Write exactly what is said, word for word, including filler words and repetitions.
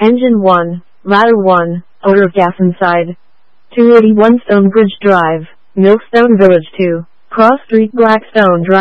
Engine one, Ladder one, odor of gas inside. two eighty-one Stonebridge Drive, Millstone Village two, Cross Street, Blackstone Drive.